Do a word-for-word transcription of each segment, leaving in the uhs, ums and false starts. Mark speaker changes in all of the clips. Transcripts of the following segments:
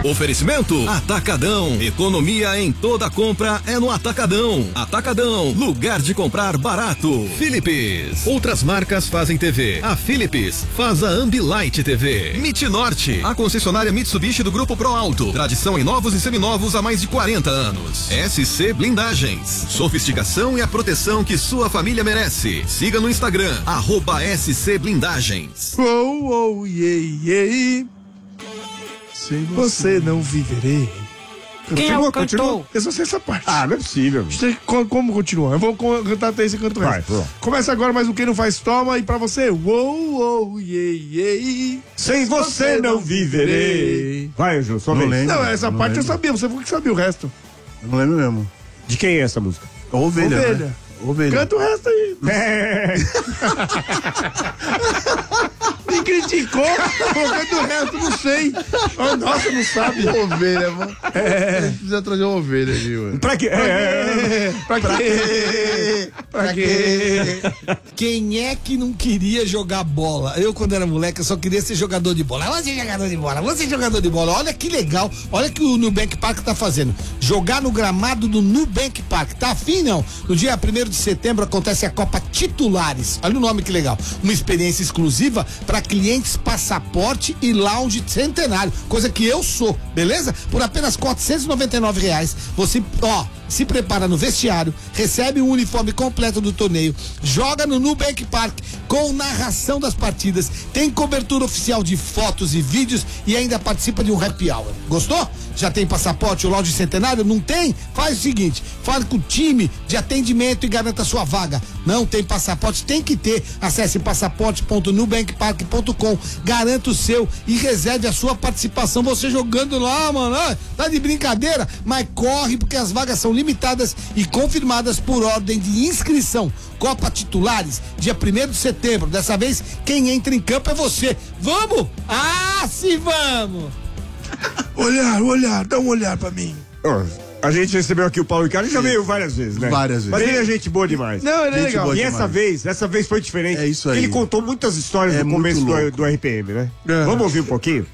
Speaker 1: Oferecimento Atacadão. Economia em toda compra é no Atacadão. Atacadão, lugar de comprar barato. Philips. Outras marcas fazem T V. A Philips faz a Ambilight T V. Mitnorte, a concessionária Mitsubishi do Grupo Pro Alto. Tradição em novos e seminovos há mais de quarenta anos. S C Blindagens. Sofisticação e a proteção que sua família merece. Siga no Instagram, arroba S C Blindagens.
Speaker 2: Oh, oh, yeah, yeah. Sem você não viverei.
Speaker 3: Quem é o cantor?
Speaker 2: Eu só sei essa parte.
Speaker 4: Ah, não é possível.
Speaker 2: Como, como continuar? Eu vou cantar até esse canto. Vai, começa agora mais um Quem Não Faz Toma. E pra você, uou, oh, yeah, yeah.
Speaker 4: Sem você, você não viverei. Vai, Ju, só vem.
Speaker 2: Não, essa não parte lembro. Eu sabia, você foi que sabia o resto.
Speaker 4: Eu não lembro mesmo. De quem é essa música?
Speaker 2: Ovelha. Ovelha.
Speaker 4: Né? Ovelha.
Speaker 2: Canta o resto aí. É. Me criticou, canta o resto, não sei. Oh, nossa, não sabe.
Speaker 5: Ovelha, mano. É. Precisa trazer uma ovelha aqui, mano.
Speaker 2: Pra quê? É. Pra quê? Pra quê? Pra quê?
Speaker 3: Quem é que não queria jogar bola? Eu, quando era moleque, eu só queria ser jogador de bola. Vou ser jogador de bola, vou ser jogador de bola. Olha que legal. Olha que o Nubank Park tá fazendo. Jogar no gramado do Nubank Park. Tá afim, não? No dia primeiro de setembro acontece a Copa Titulares. Olha o nome que legal. Uma experiência exclusiva para clientes passaporte e lounge centenário. Coisa que eu sou, beleza? Por apenas quatrocentos e noventa e nove reais. Você, ó, se prepara no vestiário, recebe o uniforme completo do torneio, joga no Nubank Park com narração das partidas, tem cobertura oficial de fotos e vídeos e ainda participa de um happy hour. Gostou? Já tem passaporte ou lounge centenário? Não tem? Faz o seguinte, fale com o time de atendimento e garanta sua vaga. Não tem passaporte? Tem que ter. Acesse passaporte ponto nubank park ponto com, garanta o seu e reserve a sua participação. Você jogando lá, mano, ah, tá de brincadeira? Mas corre, porque as vagas são limitadas e confirmadas por ordem de inscrição. Copa Titulares, dia primeiro de setembro. Dessa vez, quem entra em campo é você. Vamos? Ah, sim, vamos!
Speaker 2: Olhar, olhar, dá um olhar pra mim.
Speaker 4: Oh, a gente recebeu aqui o Paulo Ricardo, já veio várias vezes, né?
Speaker 5: Várias vezes.
Speaker 4: Mas ele é gente boa demais.
Speaker 2: Não, ele é legal.
Speaker 4: E essa vez, essa vez foi diferente.
Speaker 5: É isso aí.
Speaker 4: Ele contou muitas histórias
Speaker 5: é
Speaker 4: no começo do, do R P M, né?
Speaker 2: É.
Speaker 4: Vamos ouvir um pouquinho?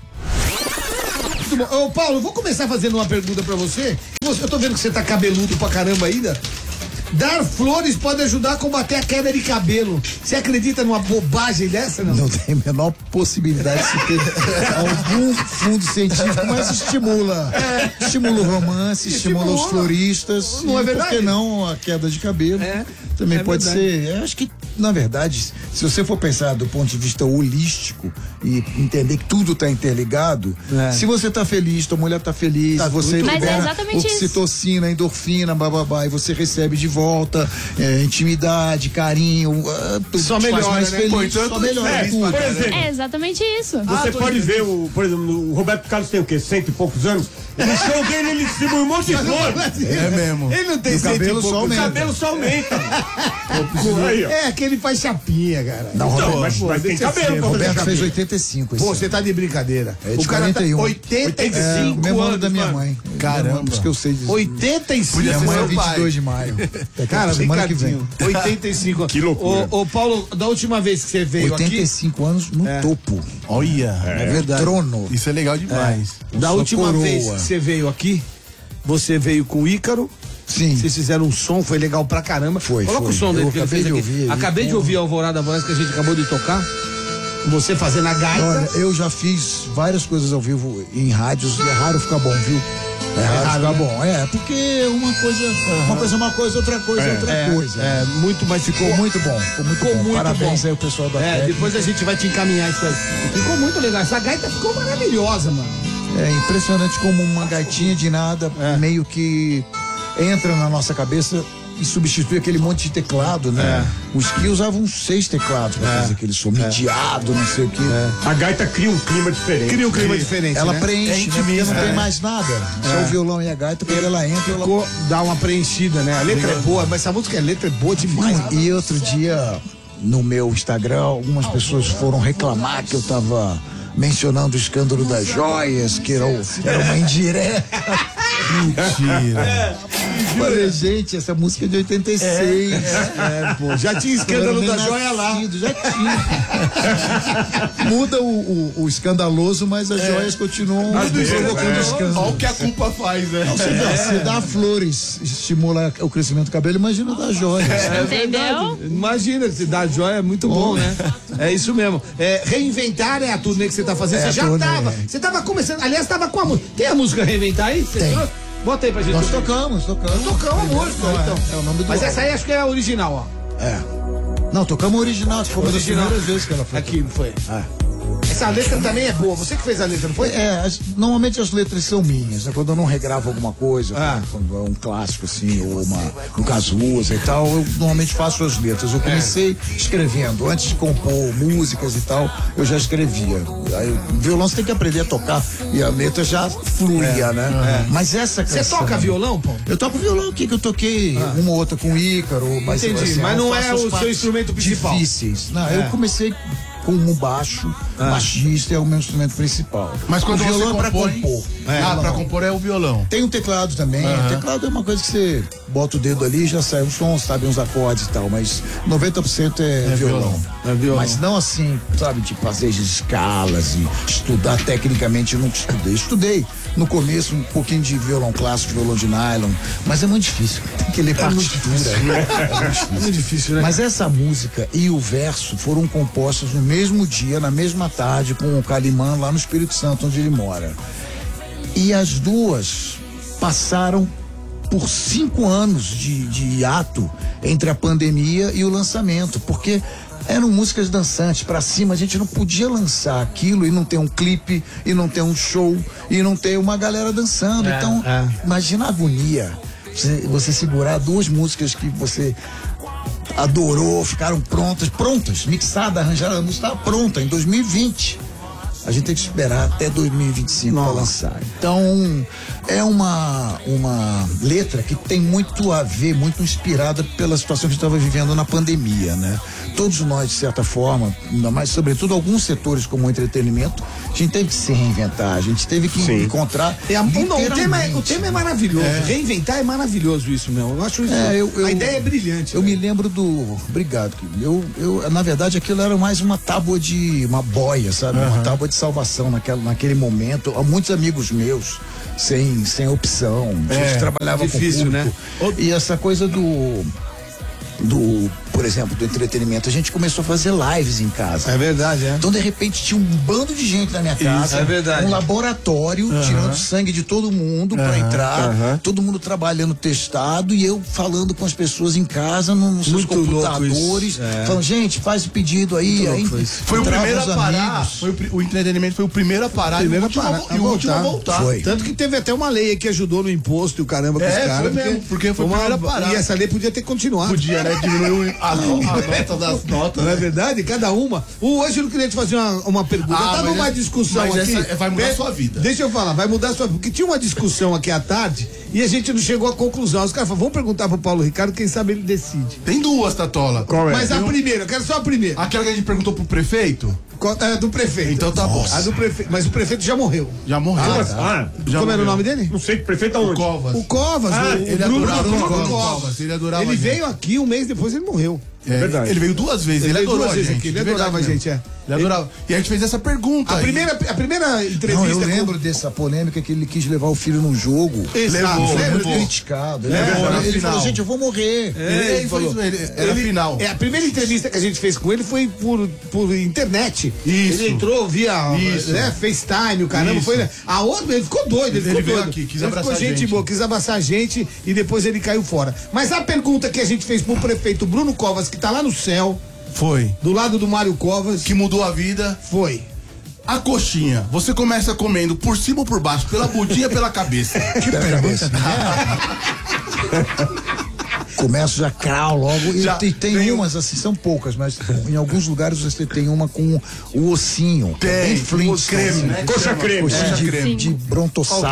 Speaker 3: Ô, Paulo, eu vou começar fazendo uma pergunta pra você. Eu tô vendo que você tá cabeludo pra caramba ainda. Dar flores pode ajudar a combater a queda de cabelo. Você acredita numa bobagem dessa, não?
Speaker 6: Não tem a menor possibilidade de ter algum fundo científico, mas estimula. É. Estimula o romance, estimula, estimula os floristas.
Speaker 3: Não é verdade?
Speaker 6: Por que não a queda de cabelo?
Speaker 3: É.
Speaker 6: Também
Speaker 3: é
Speaker 6: pode
Speaker 3: verdade.
Speaker 6: ser. Eu acho que, na verdade, se você for pensar do ponto de vista holístico e entender que tudo está interligado, é. se você está feliz, tua mulher está feliz, tá você libera
Speaker 7: é
Speaker 6: oxitocina, endorfina, bababá, e você recebe de volta é, intimidade, carinho, tudo
Speaker 3: só melhora,
Speaker 6: mais
Speaker 3: né?
Speaker 6: feliz,
Speaker 3: Portanto,
Speaker 6: só melhora
Speaker 4: é,
Speaker 6: tudo.
Speaker 4: por exemplo,
Speaker 7: é exatamente isso.
Speaker 4: Você
Speaker 3: ah,
Speaker 4: pode ver, o, por exemplo, o Roberto Carlos tem o quê? Cento e poucos anos? No show dele ele distribui um monte de flor.
Speaker 6: É mesmo.
Speaker 3: Ele não tem
Speaker 6: o cabelo só aumenta.
Speaker 4: O cabelo só aumenta.
Speaker 3: Aí, é que ele faz chapinha, cara.
Speaker 6: Não,
Speaker 4: então,
Speaker 6: Roberto,
Speaker 4: mas, mas tem cabelo.
Speaker 6: o Roberto fez oitenta e cinco.
Speaker 3: Pô, você tá de brincadeira.
Speaker 6: É de
Speaker 3: o cara
Speaker 6: quarenta e um.
Speaker 3: tá oitenta e cinco
Speaker 6: é, mesmo ano
Speaker 3: anos
Speaker 6: da minha
Speaker 3: mano.
Speaker 6: mãe.
Speaker 3: Caramba.
Speaker 6: Por isso que eu sei disso.
Speaker 3: oitenta e cinco.
Speaker 6: Minha mãe é vinte e dois de maio.
Speaker 3: Cara,
Speaker 6: semana que vem.
Speaker 3: oitenta e cinco.
Speaker 4: Que loucura.
Speaker 3: Ô, ô, Paulo, da última vez que você veio
Speaker 6: oitenta e
Speaker 3: aqui...
Speaker 6: cinco anos no
Speaker 3: É.
Speaker 6: topo.
Speaker 5: Olha,
Speaker 6: É verdade. Trono.
Speaker 5: Isso é legal demais.
Speaker 3: É. Da
Speaker 6: Sua
Speaker 3: última
Speaker 6: coroa.
Speaker 3: vez que você veio aqui, você veio com o Ícaro.
Speaker 6: Sim.
Speaker 3: Vocês fizeram um som, foi legal pra caramba.
Speaker 6: Foi,
Speaker 3: Coloca
Speaker 6: foi.
Speaker 3: o som dele
Speaker 6: Eu
Speaker 3: que ele
Speaker 6: acabei
Speaker 3: fez
Speaker 6: de
Speaker 3: aqui.
Speaker 6: ouvir,
Speaker 3: Acabei
Speaker 6: ele,
Speaker 3: de ouvir a Alvorada Voz que a gente acabou de tocar. Você fazendo a gaita.
Speaker 6: Olha, eu já fiz várias coisas ao vivo em rádios e é raro ficar bom, viu? É raro
Speaker 3: raro,
Speaker 6: ficar
Speaker 3: né?
Speaker 6: bom. É, porque uma coisa, uhum. uma coisa é uma coisa, outra coisa é outra
Speaker 3: é,
Speaker 6: coisa.
Speaker 3: É, muito, mas ficou,
Speaker 6: Ficou muito bom. Ficou muito
Speaker 3: ficou
Speaker 6: bom.
Speaker 3: muito
Speaker 6: Parabéns
Speaker 3: bom.
Speaker 6: aí o pessoal da
Speaker 3: É,
Speaker 6: técnica.
Speaker 3: depois a gente vai te encaminhar isso aí. Ficou muito legal. Essa gaita ficou maravilhosa, mano.
Speaker 6: É impressionante como uma gaitinha de nada
Speaker 3: É.
Speaker 6: meio que entra na nossa cabeça e substitui aquele monte de teclado, né?
Speaker 3: É.
Speaker 6: Os que usavam seis teclados pra
Speaker 3: É.
Speaker 6: fazer aquele som midiado, não sei o quê.
Speaker 4: A gaita cria um clima diferente.
Speaker 3: Cria um clima diferente,
Speaker 6: Ela
Speaker 3: né?
Speaker 6: preenche,
Speaker 5: É
Speaker 6: né? Porque
Speaker 5: intimista,
Speaker 6: não tem
Speaker 5: é.
Speaker 6: mais nada. Só
Speaker 3: É.
Speaker 6: o violão e a gaita, quando ela entra, ela...
Speaker 3: Ficou, dá uma preenchida, né? A letra é boa, mas essa música, a letra é boa demais.
Speaker 6: Não, e outro dia, no meu Instagram, algumas pessoas foram reclamar que eu tava mencionando o escândalo das joias, que era, o- era uma indireta. Mentira. É. Falei, gente, essa música é de oitenta e seis.
Speaker 3: É, é, pô. Já tinha escândalo da joia lá.
Speaker 6: Já tinha. Muda o, o, o escandaloso, mas as é. joias continuam provocando escândalo.
Speaker 5: Olha o que a culpa faz, né?
Speaker 6: Não, você, é. dá, você dá flores, estimula o crescimento do cabelo, imagina dar joias.
Speaker 3: É, entendeu? Imagina, se dá joia é muito bom, bom, né? É isso mesmo. É, reinventar é a turnê que você tá fazendo. É você já turnê. tava. Você tava começando. Aliás, tava com a música. Tem a música Reinventar aí? Você
Speaker 6: Tem.
Speaker 3: Trouxe? Bota aí pra gente.
Speaker 6: Nós tocamos, tocamos.
Speaker 3: Tocamos a música,
Speaker 6: é,
Speaker 3: então.
Speaker 6: É o nome do
Speaker 3: Mas
Speaker 6: álbum.
Speaker 3: essa aí acho que é a original, ó.
Speaker 6: É. Não, tocamos a original, foi uma das primeiras vezes que ela foi.
Speaker 3: Aqui, foi.
Speaker 6: É.
Speaker 3: Essa letra também é boa. Você que fez a letra, não foi?
Speaker 6: É, as, normalmente as letras são minhas, né? Quando eu não regravo alguma coisa,
Speaker 3: ah.
Speaker 6: quando é um clássico assim, ou uma, um Cazuza e tal, eu normalmente faço as letras. Eu comecei é. escrevendo, antes de compor músicas e tal, eu já escrevia. Aí, o violão você tem que aprender a tocar e a letra já fluía, é. né? É. Mas essa canção...
Speaker 3: Você toca violão, pô?
Speaker 6: Eu toco violão aqui, que eu toquei ah. uma ou outra com o Ícaro, mas...
Speaker 3: Entendi,
Speaker 6: assim,
Speaker 3: mas não é o seu instrumento principal.
Speaker 6: Difíceis. Não, é. eu comecei... com um baixo, ah. baixista é o meu instrumento principal.
Speaker 5: Mas quando
Speaker 6: o violão
Speaker 5: você
Speaker 6: é pra
Speaker 5: compõe,
Speaker 6: compor.
Speaker 5: É, ah, pra compor é o violão.
Speaker 6: Tem um teclado também. Uhum. O teclado é uma coisa que você bota o dedo ali e já sai um som, sabe, uns acordes e tal, mas noventa por cento é, é violão. violão. É violão. Mas não assim, sabe, de fazer escalas e estudar tecnicamente, eu nunca estudei. Estudei no começo um pouquinho de violão clássico, violão de nylon, mas é muito difícil. Tem que ler partitura. É, é muito difícil, é muito difícil, né? Mas essa música e o verso foram compostos no mesmo dia, na mesma tarde, com o Calimã lá no Espírito Santo, onde ele mora. E as duas passaram por cinco anos de, de hiato entre a pandemia e o lançamento, porque eram músicas dançantes, pra cima, a gente não podia lançar aquilo e não ter um clipe, e não ter um show, e não ter uma galera dançando. É, então, é. imagina a agonia, você, você segurar duas músicas que você adorou, ficaram prontas, prontas, mixada, arranjada, a música estava pronta em dois mil e vinte. A gente tem que esperar até dois mil e vinte e cinco para lançar. Então, é uma, uma letra que tem muito a ver, muito inspirada pela situação que a gente estava vivendo na pandemia, né? Todos nós, de certa forma, ainda mais, sobretudo alguns setores como o entretenimento, a gente teve que se reinventar, a gente teve que Sim. encontrar.
Speaker 3: É, não, o, tema é, o tema é maravilhoso. É. Reinventar é maravilhoso isso, meu. Eu acho isso.
Speaker 6: É, eu, eu,
Speaker 3: a ideia é brilhante.
Speaker 6: Eu
Speaker 3: né?
Speaker 6: me lembro do. Obrigado, eu, eu, na verdade, aquilo era mais uma tábua de. Uma boia, sabe? Uhum. Uma tábua de salvação naquela, naquele momento. Há muitos amigos meus sem, sem opção, a gente é, trabalhava difícil, com público, né? E essa coisa do. do por exemplo, do entretenimento, a gente começou a fazer lives em casa.
Speaker 3: É verdade, é.
Speaker 6: Então, de repente, tinha um bando de gente na minha casa.
Speaker 3: Isso, é verdade.
Speaker 6: Um laboratório, uhum. tirando sangue de todo mundo uhum. para entrar. Uhum. Todo mundo trabalhando testado e eu falando com as pessoas em casa, nos seus Muito computadores. É. Falando, gente, faz o pedido aí. aí
Speaker 5: foi foi o primeiro a parar. Foi o, o entretenimento foi o primeiro a parar
Speaker 3: primeiro
Speaker 5: e o último a, parar, e o último a voltar.
Speaker 3: Foi. Tanto que teve até uma lei que ajudou no imposto e o caramba com
Speaker 5: é,
Speaker 3: os caras.
Speaker 5: Foi mesmo, porque foi o primeiro a parar.
Speaker 3: E essa lei podia ter continuado.
Speaker 5: Podia, né? Diminuiu a, a nota das notas.
Speaker 3: Não é verdade? Cada uma. O, hoje eu queria te fazer uma, uma pergunta. Ah, Tava uma discussão
Speaker 5: mas
Speaker 3: aqui.
Speaker 5: Essa vai mudar a sua vida.
Speaker 3: Deixa eu falar, vai mudar a sua vida. Porque tinha uma discussão aqui à tarde e a gente não chegou à conclusão. Os caras falaram, vamos perguntar pro Paulo Ricardo, quem sabe ele decide.
Speaker 5: Tem duas, Tatola.
Speaker 3: Qual é? Mas
Speaker 5: Tem
Speaker 3: a
Speaker 5: um...
Speaker 3: primeira, eu quero só a primeira.
Speaker 5: Aquela que a gente perguntou pro prefeito?
Speaker 3: É do prefeito.
Speaker 5: Então tá Nossa.
Speaker 3: bom. A do prefeito. Mas o prefeito já morreu.
Speaker 5: Já morreu.
Speaker 3: Ah, tá. ah, já Como morreu. era o nome dele?
Speaker 4: Não sei, prefeito aonde?
Speaker 5: O Covas.
Speaker 3: O Covas.
Speaker 5: Ah,
Speaker 3: o,
Speaker 5: ele
Speaker 3: o Bruno
Speaker 5: adorava
Speaker 3: Bruno
Speaker 5: Covas.
Speaker 3: Covas.
Speaker 5: Ele adorava
Speaker 3: Ele veio aqui, um mês depois ele morreu.
Speaker 5: É, verdade. Ele veio duas vezes, ele, ele adorou a gente.
Speaker 3: Aqui, ele adorava a gente, é.
Speaker 5: Ele adorava. E a gente fez essa pergunta.
Speaker 3: A primeira, a primeira entrevista.
Speaker 6: Não, eu lembro com... dessa polêmica que ele quis levar o filho num jogo.
Speaker 3: Exato.
Speaker 6: Foi muito
Speaker 3: levou.
Speaker 6: criticado. Ele,
Speaker 5: levou,
Speaker 6: ele, ele
Speaker 5: final.
Speaker 6: falou, gente, eu vou morrer.
Speaker 3: É, ele, ele falou,
Speaker 5: ele, era ele, final.
Speaker 3: É, a primeira entrevista que a gente fez com ele foi por, por internet.
Speaker 5: Isso.
Speaker 3: Ele entrou via
Speaker 5: Isso.
Speaker 3: Né, FaceTime, o caramba.
Speaker 5: Isso.
Speaker 3: Foi, a outra, ele ficou doido. Ele,
Speaker 5: ele
Speaker 3: ficou
Speaker 5: veio
Speaker 3: doido.
Speaker 5: aqui, quis
Speaker 3: ele
Speaker 5: abraçar
Speaker 3: ficou gente,
Speaker 5: gente
Speaker 3: boa, quis abraçar a gente e depois ele caiu fora. Mas a pergunta que a gente fez pro prefeito Bruno Covas, que tá lá no céu.
Speaker 5: Foi.
Speaker 3: Do lado do Mário Covas.
Speaker 5: Que mudou a vida.
Speaker 3: Foi.
Speaker 5: A coxinha, você começa comendo por cima ou por baixo? Pela budinha ou pela cabeça?
Speaker 6: Que pergunta. Começo já crau logo.
Speaker 5: Já
Speaker 6: e tem, tem,
Speaker 5: tem
Speaker 6: umas assim, são poucas, mas em alguns lugares você tem uma com o ossinho.
Speaker 5: Tem,
Speaker 6: bem flint,
Speaker 5: o creme,
Speaker 6: assim,
Speaker 5: né?
Speaker 4: Coxa creme.
Speaker 6: Coxinha
Speaker 5: Coxa
Speaker 6: de,
Speaker 5: creme.
Speaker 6: de brontossauro.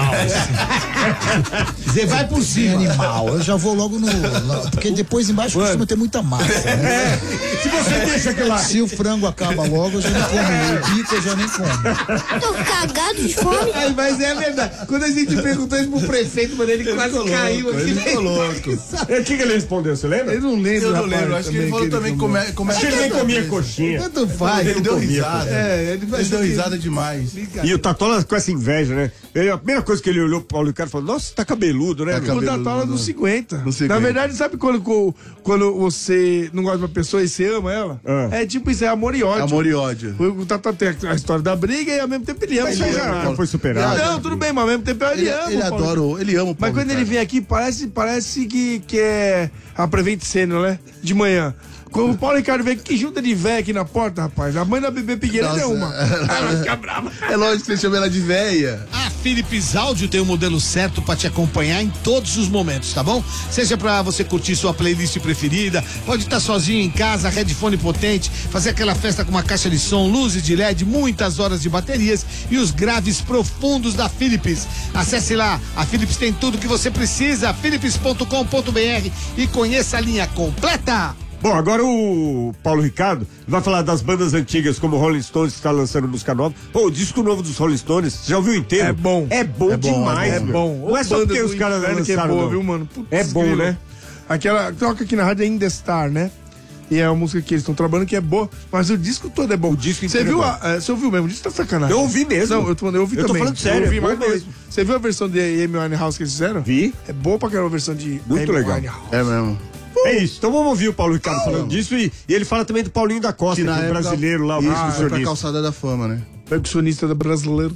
Speaker 6: Assim.
Speaker 3: Você vai por
Speaker 6: Tem
Speaker 3: cima.
Speaker 6: animal. Eu já vou logo no. no- porque depois embaixo costuma ter muita massa, né?
Speaker 4: Se você deixa aquilo lá.
Speaker 6: Se o frango acaba logo, eu já nem como. O bico eu já nem como.
Speaker 7: Tô cagado de fome.
Speaker 3: Ai, mas é verdade. Quando a gente perguntou isso pro prefeito, mano, ele, quase
Speaker 5: ficou
Speaker 3: caiu
Speaker 5: louco,
Speaker 3: aqui.
Speaker 5: ele ficou louco.
Speaker 4: O que, que ele respondeu, você lembra?
Speaker 2: Eu não lembro,
Speaker 5: Eu não
Speaker 2: rapaz,
Speaker 5: lembro, acho que ele falou também como é. Como é
Speaker 4: Acho que ele nem comia coxinha.
Speaker 3: Tanto faz.
Speaker 5: Ele deu
Speaker 4: comia,
Speaker 5: risada.
Speaker 2: É, ele vai
Speaker 5: Ele deu
Speaker 2: ser-
Speaker 5: risada demais.
Speaker 4: E o Tatola com essa inveja, né? Ele, a primeira coisa que ele olhou pro Paulo Ricardo falou: Nossa, tá cabeludo, né?
Speaker 5: Tá
Speaker 4: meu?
Speaker 2: O
Speaker 5: cabeludo,
Speaker 2: Tatola
Speaker 5: né?
Speaker 2: dos cinquenta.
Speaker 5: Dos cinquenta.
Speaker 2: Na verdade, sabe quando, quando, quando você não gosta de uma pessoa e você ama ela?
Speaker 4: Ah.
Speaker 2: É tipo isso, é amor e ódio.
Speaker 5: Amor e ódio.
Speaker 2: O, o Tatola tem a história da briga e ao mesmo tempo ele ama.
Speaker 4: Mas
Speaker 2: Ele
Speaker 4: isso já,
Speaker 2: ama.
Speaker 4: já foi superado.
Speaker 2: Não, tudo bem, mas ao mesmo tempo ele,
Speaker 5: Ele,
Speaker 2: ama.
Speaker 5: ele
Speaker 2: o Paulo.
Speaker 5: adora, o- ele ama o
Speaker 2: Mas
Speaker 5: Paulo
Speaker 2: quando ele
Speaker 5: Ricardo.
Speaker 2: vem aqui, parece, parece que, que é a Prevent Senior, né? De manhã. Quando o Paulo Ricardo vem, que junta de véia aqui na porta, rapaz. A mãe da bebê Pigueira
Speaker 5: Nossa.
Speaker 2: é uma. Ela fica brava.
Speaker 5: É lógico que você chama ela de véia.
Speaker 3: A Philips Áudio tem o modelo certo para te acompanhar em todos os momentos, tá bom? Seja para você curtir sua playlist preferida, pode estar sozinho em casa, headphone potente, fazer aquela festa com uma caixa de som, luzes de L E D, muitas horas de baterias e os graves profundos da Philips. Acesse lá, a Philips tem tudo que você precisa, philips ponto com ponto br e conheça a linha completa.
Speaker 4: Bom, agora o Paulo Ricardo vai falar das bandas antigas, como o Rolling Stones, que está lançando música nova. Pô, o disco novo dos Rolling Stones, você já ouviu inteiro?
Speaker 2: É bom.
Speaker 4: É bom
Speaker 2: É bom,
Speaker 4: demais,
Speaker 2: é
Speaker 4: meu.
Speaker 2: bom.
Speaker 4: Não é
Speaker 2: Ô,
Speaker 4: só
Speaker 2: banda
Speaker 4: porque
Speaker 2: do
Speaker 4: os caras
Speaker 2: inferno que é
Speaker 4: lançaram,
Speaker 2: boa,
Speaker 4: não.
Speaker 2: viu, mano? Putz,
Speaker 4: É bom,
Speaker 2: grilo.
Speaker 4: né?
Speaker 2: Aquela toca aqui na rádio é In The Star, né? E é uma música que eles estão trabalhando que é boa, mas o disco todo é bom. O
Speaker 4: disco
Speaker 2: Você
Speaker 4: inteiro
Speaker 2: viu?
Speaker 4: é
Speaker 2: A, é, você ouviu mesmo? O disco tá sacanagem.
Speaker 4: Eu ouvi mesmo.
Speaker 2: Não, eu tô, eu ouvi
Speaker 4: Eu tô
Speaker 2: também.
Speaker 4: falando sério,
Speaker 2: Eu ouvi
Speaker 4: é bom
Speaker 2: mais
Speaker 4: mesmo.
Speaker 2: mesmo. Você viu a versão de Amy Winehouse que eles fizeram?
Speaker 4: Vi.
Speaker 2: É boa pra caramba a versão de
Speaker 4: Muito
Speaker 2: Amy
Speaker 4: legal.
Speaker 2: Winehouse.
Speaker 5: É mesmo.
Speaker 4: É isso. Então vamos ouvir o Paulo Ricardo falando disso e, e ele fala também do Paulinho da Costa, que, é o brasileiro lá, o
Speaker 5: Isso, foi pra
Speaker 4: percussionista.
Speaker 5: calçada da fama, né?
Speaker 2: Percussionista da brasileira.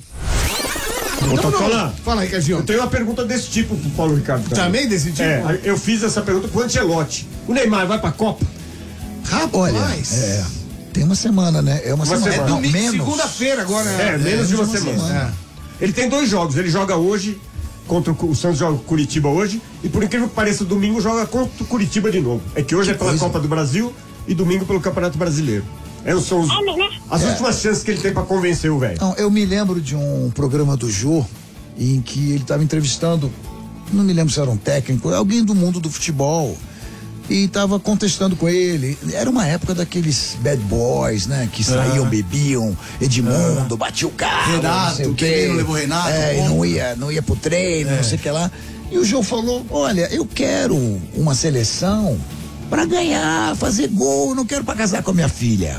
Speaker 4: Ô, Tatola,
Speaker 3: Fala aí, Ricardinho.
Speaker 4: eu tenho uma pergunta desse tipo pro Paulo Ricardo.
Speaker 3: Também desse tipo?
Speaker 4: É, eu fiz essa pergunta pro Ancelotti. O Neymar vai pra Copa?
Speaker 3: Rapaz.
Speaker 6: Olha, é, tem uma semana, né? É uma,
Speaker 4: Uma
Speaker 6: semana.
Speaker 4: semana.
Speaker 6: Não,
Speaker 3: Domingo,
Speaker 6: menos.
Speaker 3: segunda-feira agora.
Speaker 4: É, menos de uma semana. É. Ele tem dois jogos. Ele joga hoje contra o, o Santos, joga Curitiba hoje. E por incrível que pareça, domingo joga contra o Curitiba de novo. É que hoje
Speaker 6: Que
Speaker 4: é pela
Speaker 6: coisa.
Speaker 4: Copa do Brasil e domingo pelo Campeonato Brasileiro. É, são os, as últimas chances que ele tem pra convencer o velho.
Speaker 6: Não, eu me lembro de um programa do Jô em que ele estava entrevistando, não me lembro se era um técnico, alguém do mundo do futebol. E estava contestando com ele. Era uma época daqueles bad boys, né? Que saíam, bebiam, Edmundo, batia o carro.
Speaker 5: Renato,
Speaker 6: não sei o
Speaker 5: que
Speaker 6: quê.
Speaker 5: ele não levou Renato,
Speaker 6: É, e
Speaker 5: como?
Speaker 6: não ia, não ia pro treino, não sei o que lá. E o Jô falou: olha, eu quero uma seleção pra ganhar, fazer gol, não quero pra casar com a minha filha.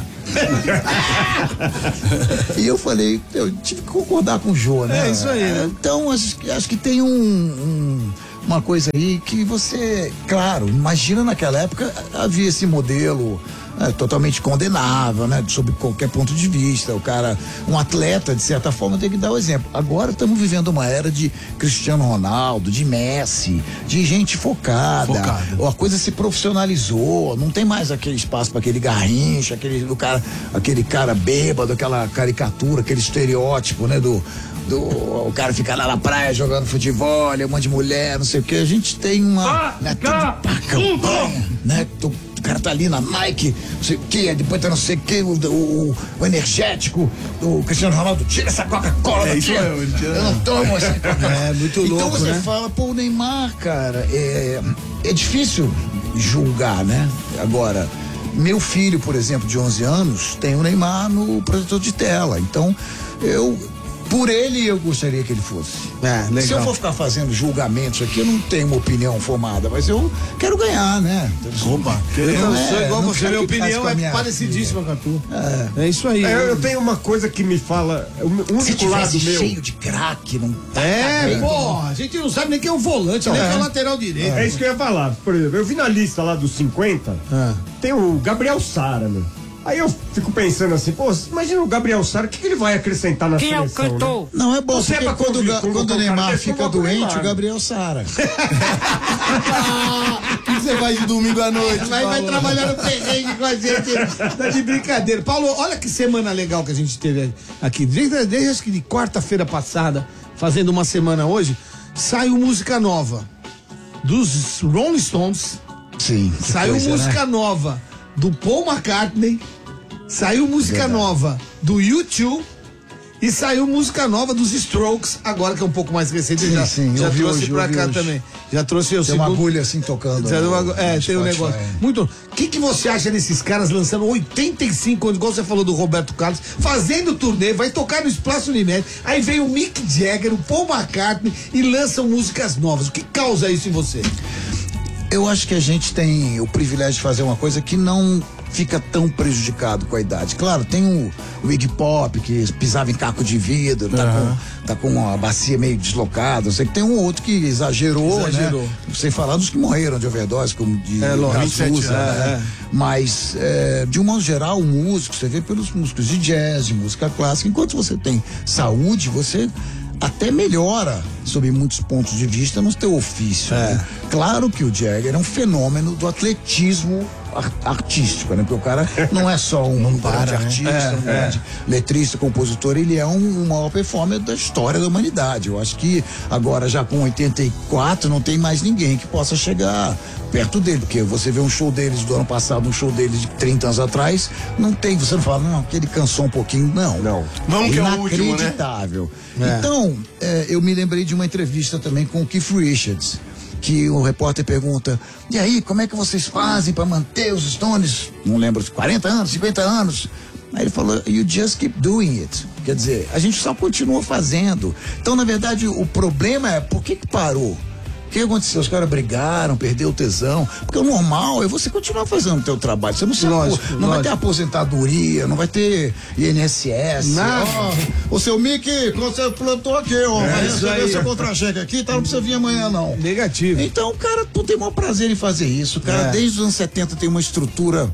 Speaker 6: E eu falei, eu tive que concordar com o Jô, né?
Speaker 2: É isso aí, né?
Speaker 6: Então, acho, que- acho que tem um, um- uma coisa aí que você, claro, imagina naquela época havia esse modelo é, totalmente condenável, né? Sob qualquer ponto de vista. O cara, um atleta, de certa forma, tem que dar o exemplo. Agora estamos vivendo uma era de Cristiano Ronaldo, de Messi, de gente focada.
Speaker 5: Focada.
Speaker 6: A coisa se profissionalizou, não tem mais aquele espaço para aquele garrincha, aquele, do cara, aquele cara bêbado, aquela caricatura, aquele estereótipo, né? Do, do o cara ficar lá na praia jogando futebol, um monte de mulher, não sei o que. A gente tem uma. Né, tudo pra campanha, né? O cara tá ali na Nike, não sei o que, depois tá não sei o que, o, o, o energético, o Cristiano Ronaldo, tira essa Coca-Cola
Speaker 5: É
Speaker 6: daqui.
Speaker 5: isso mesmo, ele tira-
Speaker 6: Eu não tomo essa Coca-Cola.
Speaker 3: É, muito
Speaker 6: Então
Speaker 3: louco,
Speaker 6: você
Speaker 3: né?
Speaker 6: fala, pô, o Neymar, cara, é, é difícil julgar, né? Agora, meu filho, por exemplo, de onze anos, tem o Neymar no projetor de tela. Então, eu, por ele, eu gostaria que ele fosse.
Speaker 3: É, legal.
Speaker 6: Se eu for ficar fazendo julgamentos aqui, eu não tenho uma opinião formada, mas eu quero ganhar, né?
Speaker 5: Opa,
Speaker 3: Eu
Speaker 6: Não
Speaker 3: sou
Speaker 6: é,
Speaker 3: igual
Speaker 6: não
Speaker 3: você,
Speaker 6: quero
Speaker 3: minha
Speaker 6: que passe
Speaker 3: opinião
Speaker 6: com a
Speaker 3: é
Speaker 6: minha
Speaker 3: parecidíssima com a tua. É. isso aí.
Speaker 4: É, eu, eu tenho uma coisa que me fala. O
Speaker 6: Se
Speaker 4: único lado
Speaker 6: tivesse
Speaker 4: meu.
Speaker 6: cheio de craque, não tá
Speaker 3: É,
Speaker 6: cabendo.
Speaker 3: pô, a gente não sabe nem quem é o volante, nem quem é o lateral direito.
Speaker 4: É isso que eu ia falar. Por exemplo, eu vi na lista lá dos cinquenta,
Speaker 3: Ah.
Speaker 4: tem o Gabriel Sara, meu. Aí eu fico pensando assim, pô, imagina o Gabriel Sara, o que, que ele vai acrescentar na
Speaker 7: Quem é o
Speaker 4: seleção?
Speaker 7: cantor?
Speaker 4: Né?
Speaker 6: Não, é bom,
Speaker 4: Você é
Speaker 6: porque
Speaker 4: pra
Speaker 6: quando,
Speaker 4: convi-
Speaker 6: o Ga-
Speaker 4: convocar
Speaker 6: quando o
Speaker 4: o cara,
Speaker 6: Neymar
Speaker 4: tem que
Speaker 6: fica
Speaker 4: convocar o
Speaker 6: doente,
Speaker 4: Neymar.
Speaker 6: o Gabriel Sara.
Speaker 5: O que você faz de domingo à noite?
Speaker 3: Vai, vai
Speaker 5: Paulo?
Speaker 3: trabalhar no perrengue com a gente. Tá de brincadeira. Paulo, olha que semana legal que a gente teve aqui. Desde, desde acho que de quarta-feira passada, fazendo uma semana hoje, saiu música nova dos Rolling Stones.
Speaker 6: Sim.
Speaker 3: Saiu
Speaker 6: coisa,
Speaker 3: música
Speaker 6: né?
Speaker 3: nova do Paul McCartney, saiu música
Speaker 6: Verdade.
Speaker 3: nova do U dois e saiu música nova dos Strokes, agora que é um pouco mais recente.
Speaker 6: Sim,
Speaker 3: já
Speaker 6: sim,
Speaker 3: já
Speaker 6: eu vi
Speaker 3: trouxe
Speaker 6: hoje,
Speaker 3: pra
Speaker 6: eu vi
Speaker 3: cá
Speaker 6: hoje.
Speaker 3: também. Já trouxe o
Speaker 6: Tem uma
Speaker 3: segundo.
Speaker 6: agulha assim tocando.
Speaker 3: Tem
Speaker 6: no-
Speaker 3: uma- É,
Speaker 6: no
Speaker 3: tem um
Speaker 6: Spotify.
Speaker 3: negócio. Muito. O que, que você acha desses caras lançando oitenta e cinco anos, igual você falou do Roberto Carlos, fazendo turnê, vai tocar no Espaço Unimed, aí vem o Mick Jagger, o Paul McCartney e lançam músicas novas. O que causa isso em você?
Speaker 6: Eu acho que a gente tem o privilégio de fazer uma coisa que não fica tão prejudicado com a idade. Claro, tem o, o Iggy Pop, que pisava em caco de vidro, tá, com, tá com a bacia meio deslocada. Eu sei que tem um outro que exagerou,
Speaker 3: Exagerou.
Speaker 6: né? Sem falar dos que morreram de overdose, como de
Speaker 3: É, lógico,
Speaker 6: Cazuza,
Speaker 3: vinte e sete,
Speaker 6: né?
Speaker 3: é, é.
Speaker 6: Mas, é, de um modo geral, o músico, você vê pelos músicos de jazz, de música clássica, enquanto você tem saúde, você até melhora sob muitos pontos de vista no teu ofício.
Speaker 3: É.
Speaker 6: Né? Claro que o Jagger é um fenômeno do atletismo ar- artístico, né? Porque o cara não é só um grande artista,
Speaker 3: É,
Speaker 6: um grande letrista, compositor, ele é um, um maior performer da história da humanidade. Eu acho que agora, já com oitenta e quatro, não tem mais ninguém que possa chegar perto dele, porque você vê um show deles do ano passado, um show deles de trinta anos atrás, não tem, você não fala, não, aquele cansou um pouquinho, não.
Speaker 4: Não.
Speaker 5: Vamos que é o último, né?
Speaker 6: Inacreditável. Então, é, eu me lembrei de uma entrevista também com o Keith Richards, que o repórter pergunta, e aí, como é que vocês fazem para manter os Stones, não lembro, quarenta anos, cinquenta anos? Aí ele falou, you just keep doing it. Quer dizer, a gente só continua fazendo. Então, na verdade, o problema é, por que que parou? O que aconteceu? Os caras brigaram, perdeu o tesão. Porque o normal é você continuar fazendo o teu trabalho. Você não, se
Speaker 3: Lógico,
Speaker 6: apo- não vai ter
Speaker 3: lógico.
Speaker 6: aposentadoria, não vai ter I N S S.
Speaker 3: Nada.
Speaker 6: Ó, ô seu Mickey, você plantou aqui, ó.
Speaker 3: É
Speaker 6: vai
Speaker 3: isso
Speaker 6: receber
Speaker 3: aí.
Speaker 6: seu contra-cheque aqui, tá? Não precisa vir amanhã, não.
Speaker 3: Negativo.
Speaker 6: Então, o cara pô, tem o maior prazer em fazer isso. O cara,
Speaker 3: É.
Speaker 6: desde os anos setenta, tem uma estrutura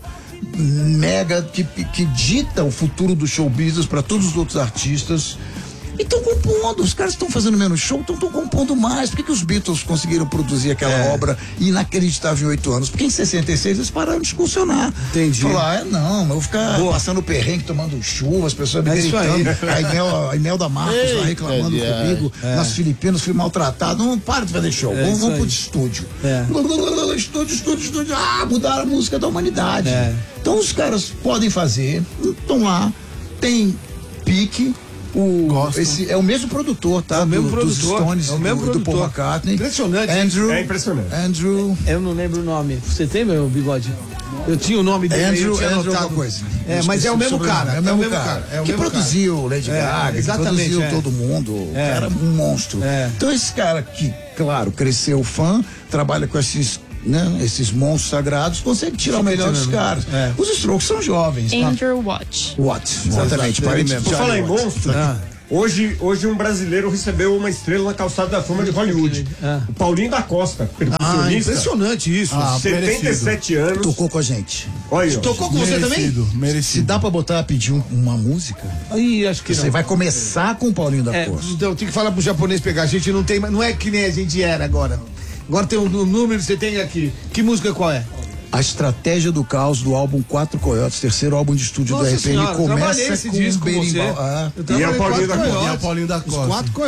Speaker 6: mega que, que dita o futuro do show business para todos os outros artistas. E estão compondo, os caras estão fazendo menos show, estão compondo mais. Por que, que os Beatles conseguiram produzir aquela
Speaker 3: É.
Speaker 6: obra inacreditável em oito anos? Porque em sessenta e seis eles pararam de excursionar.
Speaker 3: Entendi.
Speaker 6: Falaram, é não, mas eu vou ficar
Speaker 3: Boa.
Speaker 6: passando perrengue, tomando chuva, as pessoas me
Speaker 3: É isso aí.
Speaker 6: gritando. A Inel, a Inel da Marcos lá reclamando
Speaker 5: Eita,
Speaker 6: comigo, nas Filipinas, fui maltratado. Não, para de fazer show,
Speaker 3: É
Speaker 6: vamos,
Speaker 3: isso
Speaker 6: vamos pro
Speaker 3: aí.
Speaker 6: estúdio.
Speaker 3: É.
Speaker 6: Estúdio, estúdio, estúdio. Ah, mudaram a música da humanidade.
Speaker 3: É.
Speaker 6: Então os caras podem fazer, estão lá, tem pique. O,
Speaker 5: Gosto.
Speaker 6: esse é o mesmo produtor, tá?
Speaker 3: É o mesmo
Speaker 6: Do- dos
Speaker 3: produtor,
Speaker 6: Stones,
Speaker 3: é o mesmo
Speaker 6: do, do Paul
Speaker 3: produtor.
Speaker 6: McCartney.
Speaker 3: Impressionante.
Speaker 6: Andrew.
Speaker 4: É impressionante.
Speaker 6: Andrew.
Speaker 3: Eu não lembro o nome. Você tem, meu bigode? Eu tinha o nome dele.
Speaker 6: Andrew,
Speaker 3: eu tinha
Speaker 6: Andrew
Speaker 3: anotado.
Speaker 6: alguma coisa.
Speaker 3: É,
Speaker 6: Eu
Speaker 3: mas
Speaker 6: esqueci
Speaker 3: é o mesmo
Speaker 6: sobrenome.
Speaker 3: cara.
Speaker 6: É o mesmo cara.
Speaker 3: É o
Speaker 6: que
Speaker 3: mesmo
Speaker 6: produziu Lady
Speaker 3: É,
Speaker 6: Gaga, que
Speaker 3: exatamente,
Speaker 6: produziu
Speaker 3: é.
Speaker 6: todo mundo. O
Speaker 3: É.
Speaker 6: cara é um monstro.
Speaker 3: É.
Speaker 6: Então esse cara que, claro, cresceu fã, trabalha com esses, né, esses monstros sagrados, consegue tirar o melhor dos caras.
Speaker 3: É.
Speaker 6: Os Strokes são jovens. Tá?
Speaker 8: Andrew Watch.
Speaker 6: What? Exatamente. parente de
Speaker 4: Por falar em
Speaker 6: Charlie Watts.
Speaker 4: monstro,
Speaker 3: Ah.
Speaker 4: hoje, hoje um brasileiro recebeu uma estrela na calçada da fama de Hollywood.
Speaker 3: Ah.
Speaker 4: O Paulinho da Costa,
Speaker 3: Ah,
Speaker 4: percussionista,
Speaker 3: impressionante isso.
Speaker 6: Ah,
Speaker 4: setenta e sete anos.
Speaker 6: Tocou com a gente.
Speaker 4: Olha aí, ó.
Speaker 3: Tocou com você também?
Speaker 5: Merecido,
Speaker 6: Se
Speaker 5: merecido.
Speaker 6: dá pra botar, pedir um- uma música,
Speaker 3: Ih, acho que
Speaker 6: você
Speaker 3: não.
Speaker 6: vai começar com o Paulinho da
Speaker 3: É,
Speaker 6: Costa.
Speaker 3: então tem que falar pro japonês pegar. A gente não tem, mais- não é que nem a gente era agora. Agora tem o um, número, você tem aqui. Que música qual é?
Speaker 6: A Estratégia do Caos do álbum Quatro Coiotes, terceiro álbum de estúdio
Speaker 3: Nossa
Speaker 6: do R P M,
Speaker 3: senhora, eu trabalhei
Speaker 6: começa
Speaker 3: esse
Speaker 6: com
Speaker 3: disco
Speaker 6: um
Speaker 3: com você.
Speaker 6: berimbau. Ah.
Speaker 3: Eu trabalhei
Speaker 4: E é o Paulinho
Speaker 3: quatro
Speaker 4: da Costa.
Speaker 3: coiotes.
Speaker 5: E é o Paulinho da
Speaker 3: Os
Speaker 5: Costa.
Speaker 3: quatro